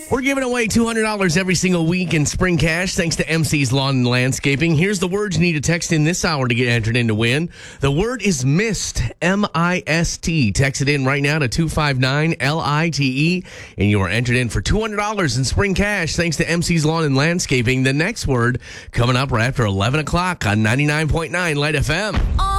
We're giving away $200 every single week in spring cash thanks to MC's Lawn and Landscaping. Here's the words you need to text in this hour to get entered in to win. The word is mist, M-I-S-T. Text it in right now to 259-LITE, and you are entered in for $200 in spring cash thanks to MC's Lawn and Landscaping. The next word coming up right after 11 o'clock on 99.9 Light FM.